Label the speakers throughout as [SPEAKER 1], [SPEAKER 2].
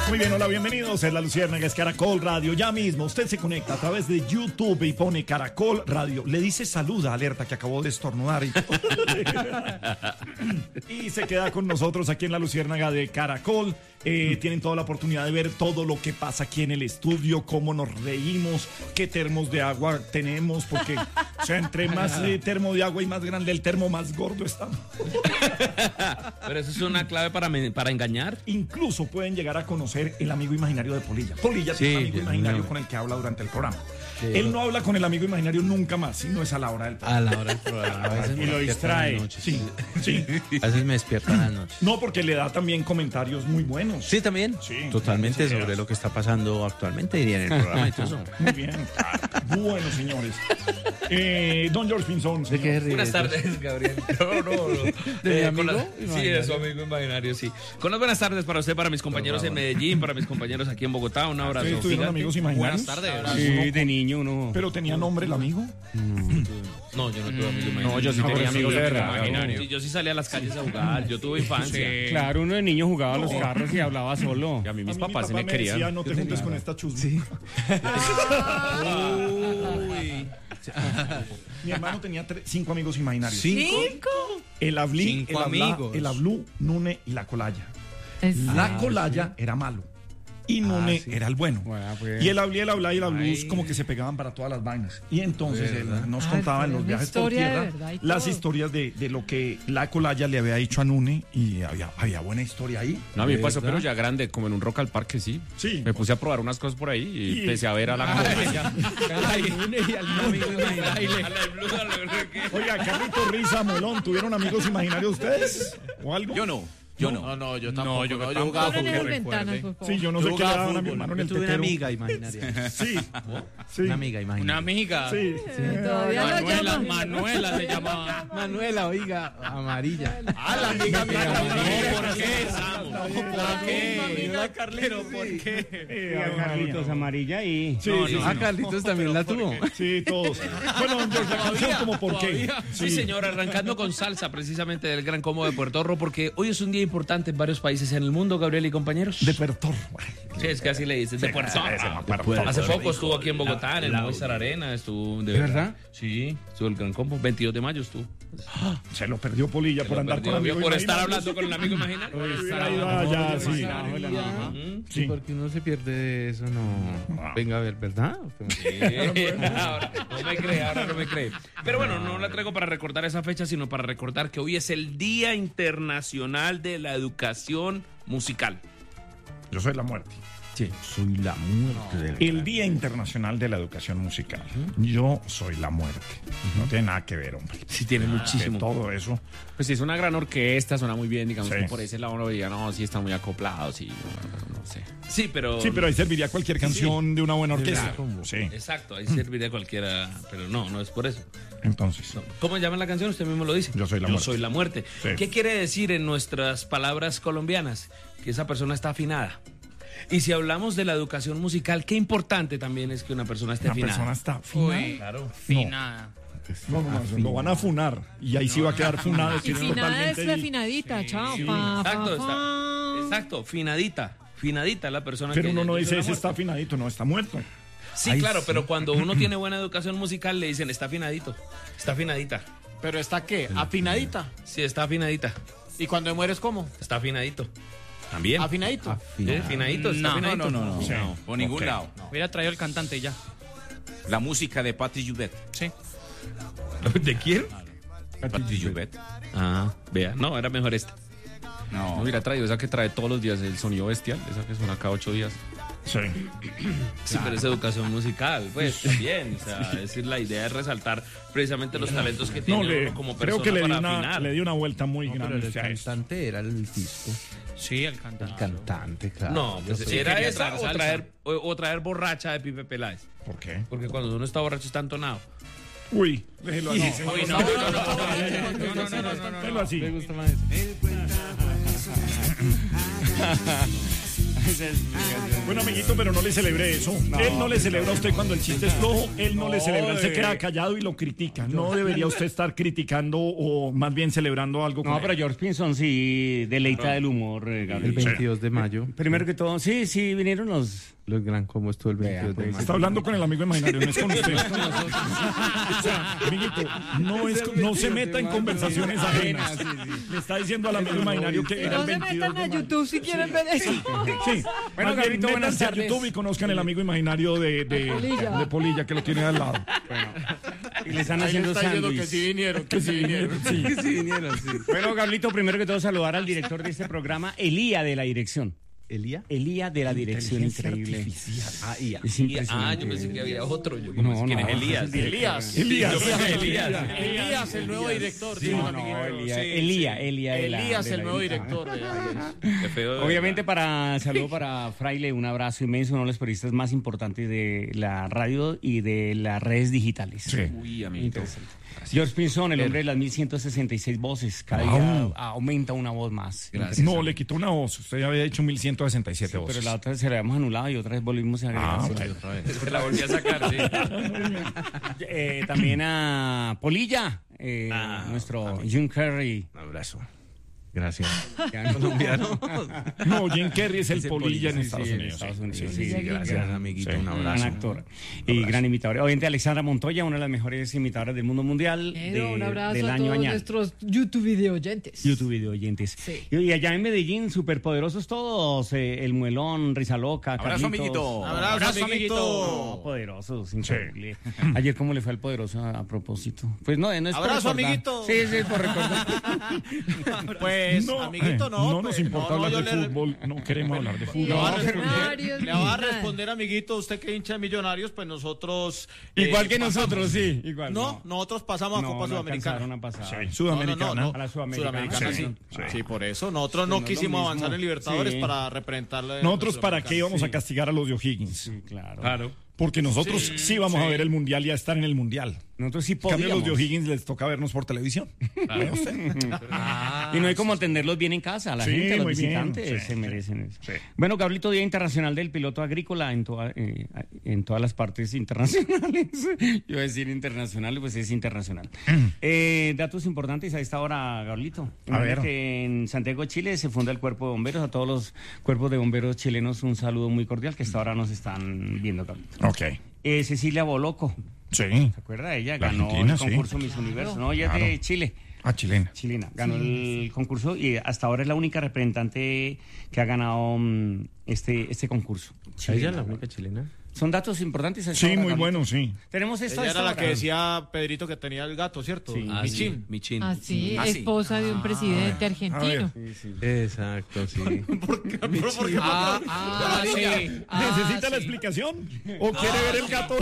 [SPEAKER 1] Muy bien, hola, bienvenidos. Es La Luciérnaga, es Caracol Radio. Ya mismo usted se conecta a través de YouTube y pone Caracol Radio. Le dice saluda, alerta, que acabó de estornudar. Y se queda con nosotros aquí en La Luciérnaga de Caracol. Tienen toda la oportunidad de ver todo lo que pasa aquí en el estudio, cómo nos reímos, qué termos de agua tenemos, porque, o sea, entre más termo de agua y más grande el termo, más gordo estamos.
[SPEAKER 2] Pero eso es una clave para engañar.
[SPEAKER 1] Incluso pueden llegar a conocer el amigo imaginario de Polilla. Polilla tiene un amigo imaginario con el que habla durante el programa. Sí. Él no habla con el amigo imaginario nunca más, sino es a la hora del programa.
[SPEAKER 3] A la hora del programa. A veces
[SPEAKER 1] y lo distrae.
[SPEAKER 3] Sí, sí. A veces me despierta en las noches.
[SPEAKER 1] No, porque le da también comentarios muy buenos.
[SPEAKER 3] Sí, también. Sí, totalmente sobre lo que está pasando actualmente y en el programa y todo eso.
[SPEAKER 1] Muy bien. Bueno, señores. Don George Pinzón.
[SPEAKER 2] Buenas tardes, Gabriel. No.
[SPEAKER 3] ¿De mi amigo?
[SPEAKER 2] Sí, de su amigo imaginario, sí. Con las buenas tardes para usted, para mis compañeros en Medellín, para mis compañeros aquí en Bogotá. Un abrazo.
[SPEAKER 1] ¿Ustedes tuvieron amigos imaginarios?
[SPEAKER 2] Buenas tardes.
[SPEAKER 3] Sí, de niño uno.
[SPEAKER 1] ¿Pero tenía nombre el amigo?
[SPEAKER 2] No, yo no tuve amigos imaginarios.
[SPEAKER 3] No, yo sí tenía amigos de verdad.
[SPEAKER 2] Sí, yo sí salía a las calles a jugar. Yo tuve infancia.
[SPEAKER 3] Sí. Claro, uno de niño jugaba a los carros y hablaba solo.
[SPEAKER 4] Y a mí mis papás sí me querían.
[SPEAKER 1] Decía, no te juntes con esta chusma. Sí.
[SPEAKER 2] Uy.
[SPEAKER 1] Mi hermano tenía 5 amigos imaginarios.
[SPEAKER 2] ¿Cinco?
[SPEAKER 1] El Ablí,
[SPEAKER 2] Cinco amigos.
[SPEAKER 1] el Ablú, Nune y la Colaya. La Colaya era malo y Nune era el bueno.
[SPEAKER 3] Pues.
[SPEAKER 1] Y el Ablí, el Ablá y el Ablú como que se pegaban para todas las vainas. Y entonces él nos contaba en los viajes por tierra las historias de lo que la Colaya le había dicho a Nune, y había buena historia ahí.
[SPEAKER 4] No, a mí me pasó, pero ya grande, como en un Rock al Parque, sí.
[SPEAKER 1] Sí.
[SPEAKER 4] Me puse a probar unas cosas por ahí y empecé a ver a la Colaya.
[SPEAKER 1] Oiga, Carlito, Risa, Molón, ¿tuvieron amigos imaginarios ustedes? ¿O algo?
[SPEAKER 4] Yo no.
[SPEAKER 3] Yo tampoco. Yo jugaba fútbol.
[SPEAKER 1] Sí, yo no sé qué le daban a mi hermano en el tetero.
[SPEAKER 3] Tuve una amiga imaginaria.
[SPEAKER 1] Sí.
[SPEAKER 3] Una amiga imaginaria.
[SPEAKER 4] Una amiga.
[SPEAKER 1] Sí.
[SPEAKER 4] Manuela se llamaba.
[SPEAKER 3] Manuela, oiga, amarilla.
[SPEAKER 4] Ah, la amiga mía.
[SPEAKER 2] ¿Por qué, Samu? ¿Por qué?
[SPEAKER 4] Carlero, ¿por qué?
[SPEAKER 3] Carlitos amarilla y...
[SPEAKER 1] Sí,
[SPEAKER 3] Carlitos también la tuvo.
[SPEAKER 1] Sí, todos. Bueno, entonces la canción como ¿por qué?
[SPEAKER 2] Sí, señor, arrancando con salsa precisamente del Gran Combo de Puerto Rico, porque hoy es un día importante en varios países en el mundo, Gabriel y compañeros.
[SPEAKER 1] De Puerto.
[SPEAKER 2] Sí, es que así le dices, de Puerto Rico. Hace poco estuvo aquí en Bogotá, en el Movistar Arena, estuvo... ¿De
[SPEAKER 3] verdad?
[SPEAKER 2] Sí, estuvo el Gran Combo, 22 de mayo estuvo.
[SPEAKER 1] Se lo perdió Polilla por andar con amigos
[SPEAKER 2] por estar hablando con el amigo imaginario.
[SPEAKER 1] Ya, sí.
[SPEAKER 3] Sí, porque uno se pierde de eso, no. Venga a ver, ¿verdad?
[SPEAKER 2] Ahora no me cree. Pero bueno, no la traigo para recordar esa fecha, sino para recordar que hoy es el Día Internacional de la Educación Musical.
[SPEAKER 1] Yo soy la muerte.
[SPEAKER 3] Sí, soy la muerte.
[SPEAKER 1] El Día Internacional de la Educación Musical. Yo soy la muerte. No tiene nada que ver, hombre.
[SPEAKER 4] Sí, tiene muchísimo.
[SPEAKER 1] Todo eso.
[SPEAKER 4] Pues sí, es una gran orquesta, suena muy bien, digamos,
[SPEAKER 1] Sí.
[SPEAKER 4] que por ese lado uno diría, no, sí, están muy acoplados, sí, no sé.
[SPEAKER 2] Sí, pero
[SPEAKER 1] ahí serviría cualquier canción de una buena orquesta. Sí.
[SPEAKER 2] Exacto, ahí serviría cualquiera, pero no es por eso.
[SPEAKER 1] Entonces,
[SPEAKER 2] ¿Cómo llama la canción? Usted mismo lo dice.
[SPEAKER 1] Yo soy la muerte.
[SPEAKER 2] Soy la muerte.
[SPEAKER 1] Sí.
[SPEAKER 2] ¿Qué quiere decir en nuestras palabras colombianas? Que esa persona está afinada. Y si hablamos de la educación musical, qué importante también es que una persona esté
[SPEAKER 1] una
[SPEAKER 2] afinada.
[SPEAKER 1] persona está afinada.
[SPEAKER 2] Claro.
[SPEAKER 5] Finada.
[SPEAKER 1] No, lo van a funar. Y ahí sí va a quedar funado.
[SPEAKER 6] Y finada es refinadita, chao.
[SPEAKER 2] Exacto, finadita la persona.
[SPEAKER 1] Pero
[SPEAKER 2] que
[SPEAKER 1] uno no dice, ese
[SPEAKER 2] muerto.
[SPEAKER 1] está afinadito, no, está muerto.
[SPEAKER 2] Sí, claro, pero cuando uno tiene buena educación musical le dicen, está afinadito, está afinadita.
[SPEAKER 5] ¿Pero está qué? ¿Afinadita?
[SPEAKER 2] Sí, está afinadita,
[SPEAKER 5] ¿Y cuando mueres cómo?
[SPEAKER 2] está afinadito. También.
[SPEAKER 5] ¿Afinadito?
[SPEAKER 2] Afinadito, está afinadito.
[SPEAKER 7] No.
[SPEAKER 1] Sí.
[SPEAKER 7] Por ningún
[SPEAKER 1] Ok.
[SPEAKER 7] lado.
[SPEAKER 5] Hubiera traído el cantante y ya.
[SPEAKER 7] La música de Patrick Joubert.
[SPEAKER 5] Sí.
[SPEAKER 2] ¿De quién?
[SPEAKER 7] Patrick Joubert.
[SPEAKER 2] Ah, vea, no, era mejor esta.
[SPEAKER 4] No
[SPEAKER 7] No.
[SPEAKER 4] hubiera traído esa que trae todos los días, el sonido bestial, esa que suena cada 8 días.
[SPEAKER 1] Sí.
[SPEAKER 2] Sí, pero es educación musical, pues también. O sea, es decir, la idea es resaltar precisamente los talentos que
[SPEAKER 1] No,
[SPEAKER 2] tiene uno como
[SPEAKER 1] creo
[SPEAKER 2] persona
[SPEAKER 1] que
[SPEAKER 2] para afinar.
[SPEAKER 1] le di una vuelta muy
[SPEAKER 3] Pero
[SPEAKER 1] grande
[SPEAKER 3] el
[SPEAKER 1] a esto.
[SPEAKER 3] cantante era el disco.
[SPEAKER 5] Sí, el cantante.
[SPEAKER 3] El cantante, claro.
[SPEAKER 2] No, pues
[SPEAKER 5] Sí,
[SPEAKER 2] era
[SPEAKER 5] quería
[SPEAKER 2] esa
[SPEAKER 5] traer salsa.
[SPEAKER 2] o traer borracha de Pipe Peláez.
[SPEAKER 1] ¿Por qué?
[SPEAKER 2] Porque cuando uno está borracho está entonado.
[SPEAKER 1] Uy, déjelo así. señor.
[SPEAKER 5] Uy, no.
[SPEAKER 1] Déjelo así.
[SPEAKER 3] Me gusta más eso.
[SPEAKER 1] Bueno, amiguito, pero no le celebre eso. Él no le celebra a usted cuando el chiste es flojo, él no le celebra, él se queda callado y lo critica. No debería usted estar criticando o más bien celebrando algo.
[SPEAKER 8] No, pero George Pinson sí deleita del humor, Gabriel.
[SPEAKER 3] El 22 de mayo.
[SPEAKER 8] Primero que todo, sí, vinieron los
[SPEAKER 3] gran combo estuvo el 22 de mayo.
[SPEAKER 1] Está hablando con el amigo imaginario, no es con usted. O sea, amiguito, no se meta en conversaciones ajenas. Le está diciendo al amigo imaginario que era
[SPEAKER 6] No
[SPEAKER 1] el
[SPEAKER 6] se
[SPEAKER 1] 22
[SPEAKER 6] metan
[SPEAKER 1] de
[SPEAKER 6] a
[SPEAKER 1] mayo.
[SPEAKER 6] YouTube si quieren ver eso.
[SPEAKER 1] Sí.
[SPEAKER 8] Bueno, Gabrielito, buenas
[SPEAKER 1] métanse a
[SPEAKER 8] tardes.
[SPEAKER 1] YouTube y conozcan el amigo imaginario de Polilla, que lo tiene al lado.
[SPEAKER 8] y le están haciendo sándwich.
[SPEAKER 1] que sí vinieron. Sí.
[SPEAKER 3] Sí, vinieron, sí.
[SPEAKER 8] Bueno, Gabrielito, primero que todo saludar al director de este programa, Elía de la dirección.
[SPEAKER 3] ¿Elía?
[SPEAKER 8] Elía de la dirección, increíble. Es impresionante.
[SPEAKER 2] Yo pensé que había otro. Yo
[SPEAKER 8] No,
[SPEAKER 2] ¿quién
[SPEAKER 8] no,
[SPEAKER 2] es Elías?
[SPEAKER 5] Elías.
[SPEAKER 7] Elías.
[SPEAKER 5] El nuevo director.
[SPEAKER 8] Sí, no, Elía de la-
[SPEAKER 5] Elías,
[SPEAKER 8] de la-
[SPEAKER 5] el nuevo director.
[SPEAKER 2] Qué feo, de
[SPEAKER 8] Obviamente
[SPEAKER 2] verdad.
[SPEAKER 8] saludo para Fraile, un abrazo inmenso, uno de los periodistas más importantes de la radio y de las redes digitales.
[SPEAKER 2] Uy, amiguito.
[SPEAKER 8] George Pinson, el hombre de las 1166 voces, cada día aumenta una voz más.
[SPEAKER 1] No, le quitó una voz. Usted ya había dicho 1167 voces.
[SPEAKER 8] Pero la otra se la habíamos anulado y otra vez volvimos a agregar.
[SPEAKER 2] Se la volví a sacar, sí.
[SPEAKER 8] También a Polilla, nuestro Jim Carrey.
[SPEAKER 3] Un abrazo. Gracias.
[SPEAKER 8] Colombiano.
[SPEAKER 1] No, Jim Carrey es el Polilla en
[SPEAKER 8] Sí,
[SPEAKER 1] Estados
[SPEAKER 8] en
[SPEAKER 1] Unidos.
[SPEAKER 8] Estados Unidos,
[SPEAKER 1] Sí.
[SPEAKER 8] sí.
[SPEAKER 3] Gracias, amiguito.
[SPEAKER 1] Sí.
[SPEAKER 3] Un
[SPEAKER 8] Gran
[SPEAKER 3] abrazo.
[SPEAKER 8] actor y gran imitador. Obviamente Alexandra Montoya, una de las mejores imitadoras del mundo mundial
[SPEAKER 6] Un abrazo
[SPEAKER 8] del
[SPEAKER 6] a
[SPEAKER 8] año
[SPEAKER 6] todos
[SPEAKER 8] añal.
[SPEAKER 6] nuestros YouTube video oyentes.
[SPEAKER 8] YouTube video oyentes.
[SPEAKER 6] Sí.
[SPEAKER 8] Y allá en Medellín, superpoderosos todos, el Muelón, Rizaloca,
[SPEAKER 7] Abrazo,
[SPEAKER 8] Carlitos.
[SPEAKER 7] amiguito.
[SPEAKER 5] Abrazo,
[SPEAKER 8] No,
[SPEAKER 5] amiguito.
[SPEAKER 8] poderosos, increíble. Ayer, ¿cómo le fue al poderoso a propósito? Pues no es por
[SPEAKER 5] Abrazo,
[SPEAKER 8] recordar.
[SPEAKER 5] amiguito.
[SPEAKER 8] Sí, por recordar.
[SPEAKER 5] Pues, amiguito, no.
[SPEAKER 1] No nos
[SPEAKER 5] pues,
[SPEAKER 1] importa
[SPEAKER 5] no,
[SPEAKER 1] hablar
[SPEAKER 5] yo
[SPEAKER 1] de fútbol. No queremos hablar de
[SPEAKER 5] Le
[SPEAKER 1] fútbol.
[SPEAKER 5] va a
[SPEAKER 6] Millonarios,
[SPEAKER 5] responder, le va a
[SPEAKER 6] nada.
[SPEAKER 5] responder, amiguito, usted que hincha de Millonarios, pues nosotros...
[SPEAKER 8] Igual que
[SPEAKER 5] pasamos.
[SPEAKER 8] nosotros, sí. Igual.
[SPEAKER 5] No, nosotros pasamos a
[SPEAKER 8] no,
[SPEAKER 5] Copa
[SPEAKER 8] no
[SPEAKER 5] Sudamericana.
[SPEAKER 8] alcanzaron a pasar.
[SPEAKER 1] Sudamericana.
[SPEAKER 5] No.
[SPEAKER 8] A la Sudamericana.
[SPEAKER 5] Sudamericana, sí. Sí, por eso. Nosotros no
[SPEAKER 8] no es lo
[SPEAKER 5] quisimos
[SPEAKER 8] mismo.
[SPEAKER 5] avanzar en Libertadores
[SPEAKER 8] Sí.
[SPEAKER 5] para representarle.
[SPEAKER 1] Nosotros, ¿para qué íbamos a castigar a los de O'Higgins?
[SPEAKER 8] Sí, claro.
[SPEAKER 1] Porque nosotros sí vamos a ver el Mundial y a estar en el Mundial.
[SPEAKER 8] Nosotros sí
[SPEAKER 1] En cambio,
[SPEAKER 8] podíamos.
[SPEAKER 1] los de O'Higgins les toca vernos por televisión. ¿Ve usted?
[SPEAKER 8] Y no hay como atenderlos bien en casa. La
[SPEAKER 1] Sí,
[SPEAKER 8] gente, los
[SPEAKER 1] muy bien.
[SPEAKER 8] visitantes
[SPEAKER 1] Sí,
[SPEAKER 8] se merecen eso.
[SPEAKER 1] sí.
[SPEAKER 8] Bueno, Gabrielito, Día Internacional del Piloto Agrícola en todas las partes internacionales. Yo iba a decir internacional, pues es internacional. Datos importantes a esta hora, Gabrielito.
[SPEAKER 1] A ver.
[SPEAKER 8] Que en Santiago, Chile, se funda el Cuerpo de Bomberos. A todos los cuerpos de bomberos chilenos, un saludo muy cordial, que hasta ahora nos están viendo, Gabrielito.
[SPEAKER 1] Ok.
[SPEAKER 8] Cecilia Boloco,
[SPEAKER 1] Sí.
[SPEAKER 8] ¿se acuerda? Ella
[SPEAKER 1] La
[SPEAKER 8] ganó
[SPEAKER 1] argentina,
[SPEAKER 8] el
[SPEAKER 1] sí.
[SPEAKER 8] concurso Miss Universo. No, ella es de Chile.
[SPEAKER 1] Ah, chilena.
[SPEAKER 8] Chilena, ganó el concurso y hasta ahora es la única representante que ha ganado este concurso.
[SPEAKER 3] ¿Ella es la única chilena?
[SPEAKER 8] Son datos importantes. a esta
[SPEAKER 1] Sí,
[SPEAKER 8] hora,
[SPEAKER 1] muy
[SPEAKER 8] Carlitos.
[SPEAKER 1] bueno, sí.
[SPEAKER 8] Tenemos esta
[SPEAKER 5] Ella era la
[SPEAKER 8] hora.
[SPEAKER 5] que decía Pedrito que tenía el gato, ¿cierto?
[SPEAKER 8] Sí.
[SPEAKER 2] Ah,
[SPEAKER 5] Michín.
[SPEAKER 2] Michín.
[SPEAKER 6] Así,
[SPEAKER 7] Ah, sí.
[SPEAKER 6] esposa de un presidente argentino.
[SPEAKER 3] Exacto, sí.
[SPEAKER 1] ¿Necesita la explicación? ¿O quiere ver el gato?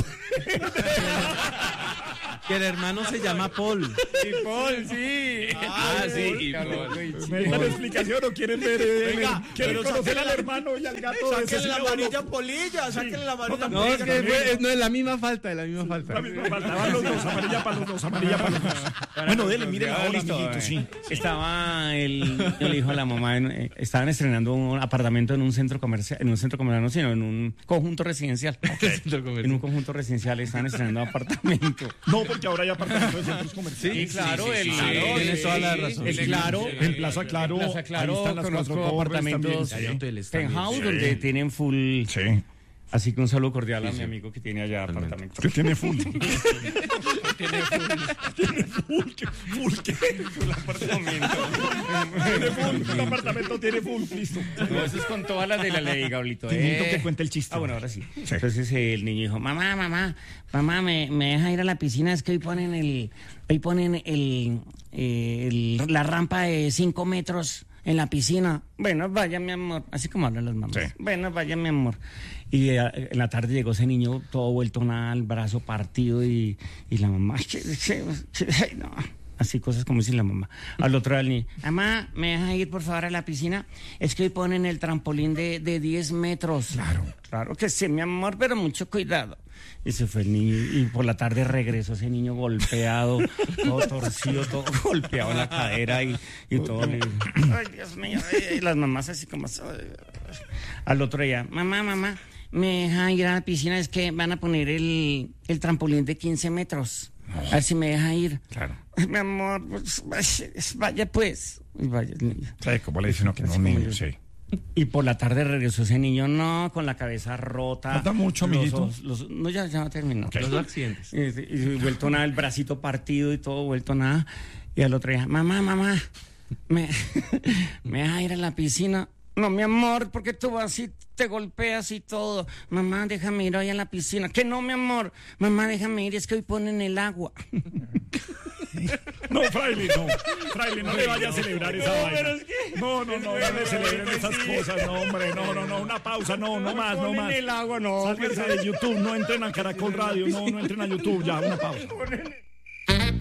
[SPEAKER 3] Que el hermano se llama Paul.
[SPEAKER 8] Paul, sí.
[SPEAKER 2] Ah, sí. y
[SPEAKER 1] ¿Necesita la explicación o quieren ver?
[SPEAKER 5] Venga,
[SPEAKER 1] ¿Quieren
[SPEAKER 5] pero
[SPEAKER 1] conocer
[SPEAKER 5] sáquenle
[SPEAKER 1] al hermano y al gato? de
[SPEAKER 5] Sáquenle
[SPEAKER 1] Cecilia
[SPEAKER 5] la
[SPEAKER 1] Boloco?
[SPEAKER 5] amarilla Polilla, sáquenle la amarilla
[SPEAKER 3] No, es que no es la misma falta,
[SPEAKER 1] La misma falta. Van los dos, amarilla para los dos, amarilla para los dos. Bueno, dele, mire la ola, amiguito, sí.
[SPEAKER 8] Estaba yo le dijo a la mamá, estaban estrenando un apartamento en un centro comercial, no, sino en un conjunto residencial. En un conjunto residencial estaban estrenando apartamento.
[SPEAKER 1] No, porque ahora hay apartamentos de centros comerciales.
[SPEAKER 8] Sí, claro,
[SPEAKER 3] Tienes toda la razón.
[SPEAKER 8] El Claro.
[SPEAKER 1] En Plaza Claro,
[SPEAKER 8] Plaza Claro,
[SPEAKER 1] ahí están las
[SPEAKER 8] conozco
[SPEAKER 1] cuatro torres
[SPEAKER 8] apartamentos
[SPEAKER 1] también, sí.
[SPEAKER 8] penthouse
[SPEAKER 1] Sí.
[SPEAKER 8] donde tienen full.
[SPEAKER 1] Sí.
[SPEAKER 8] Así que un saludo cordial a mi amigo que tiene allá apartamento.
[SPEAKER 1] Que tiene full. Tiene full. Full qué? Full apartamento. Tiene full. El apartamento tiene full. Listo.
[SPEAKER 8] No, eso es con todas las de la ley, Gablito.
[SPEAKER 1] Necesito que cuente el chiste.
[SPEAKER 8] Ah, bueno, ahora sí. Entonces el niño dijo, mamá, me deja ir a la piscina, es que hoy ponen la rampa de 5 metros en la piscina. Bueno, vaya, mi amor. Así como hablan las mamás.
[SPEAKER 1] Sí.
[SPEAKER 8] Bueno, vaya, mi amor. Y en la tarde llegó ese niño todo vuelto nada, el brazo partido y la mamá, ay, no. Así cosas como dice la mamá. Al otro día el niño, mamá, ¿me deja ir por favor a la piscina? Es que hoy ponen el trampolín de 10 metros. Claro que sí, mi amor, pero mucho cuidado. Y se fue el niño. Y por la tarde regresó ese niño golpeado, todo torcido, todo golpeado en la cadera y todo. Ay, Dios mío. Y las mamás así como... Al otro día, mamá, me deja ir a la piscina, es que van a poner el trampolín de 15 metros. A ver si me deja ir.
[SPEAKER 1] Claro.
[SPEAKER 8] Mi amor, pues, vaya pues. Y vaya el niño.
[SPEAKER 1] Sí, como le dicen, no, que no, un niño, sí.
[SPEAKER 8] Y por la tarde regresó ese niño, no, con la cabeza rota.
[SPEAKER 1] ¿Falta mucho, amiguito?
[SPEAKER 8] No, ya terminó.
[SPEAKER 1] Okay.
[SPEAKER 3] Los accidentes.
[SPEAKER 8] Y vuelto nada, el bracito partido y todo, vuelto nada. Y al otro día, mamá, me deja ir a la piscina. No, mi amor, porque tú vas y te golpeas y todo. Mamá, déjame ir hoy a la piscina. Que no, mi amor. Mamá, déjame ir, es que hoy ponen el agua.
[SPEAKER 1] No, Fraile, no le vaya a celebrar esa vaina. No le celebren esas cosas, no, hombre, no, una pausa, no más.
[SPEAKER 8] El agua, no.
[SPEAKER 1] Sálganse de YouTube, no entren a Caracol Radio, no entren a YouTube, ya, una pausa.